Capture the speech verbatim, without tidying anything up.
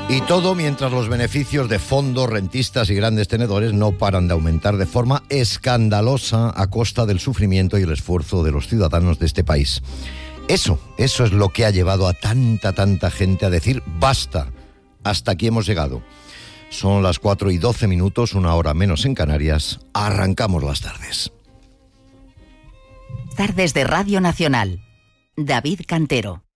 Y todo mientras los beneficios de fondos, rentistas y grandes tenedores no paran de aumentar de forma escandalosa a costa del sufrimiento y el esfuerzo de los ciudadanos de este país. Eso, eso es lo que ha llevado a tanta, tanta gente a decir basta, hasta aquí hemos llegado. Son las cuatro y doce minutos, una hora menos en Canarias. Arrancamos las tardes. Tardes de Radio Nacional. David Cantero.